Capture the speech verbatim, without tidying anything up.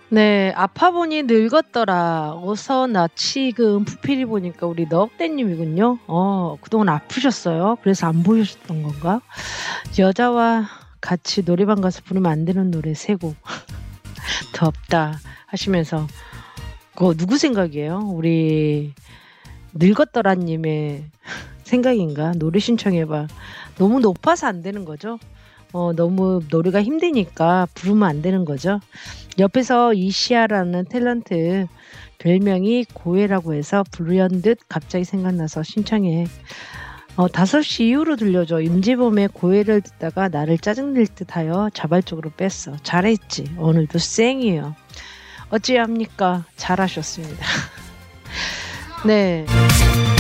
네. "아파 보니 늙었더라." 어서 나 지금 부피리 보니까 우리 너억대 님이군요. 어 그동안 아프셨어요? 그래서 안 보이셨던 건가? 여자와 같이 노래방 가서 부르면 안 되는 노래 세 곡. 덥다 하시면서 그거 누구 생각이에요? 우리 늙었더라 님의 생각인가? 노래 신청해 봐. 너무 높아서 안 되는 거죠? 어 너무 노래가 힘드니까 부르면 안 되는 거죠? 옆에서 이시아라는 탤런트 별명이 고해라고 해서 불현듯 갑자기 생각나서 신청해. 어 다섯 시 이후로 들려줘. 임재범의 고해를 듣다가 나를 짜증낼 듯하여 자발적으로 뺐어. 잘했지. 오늘도 쌩이에요. 어찌합니까? 잘하셨습니다. 네.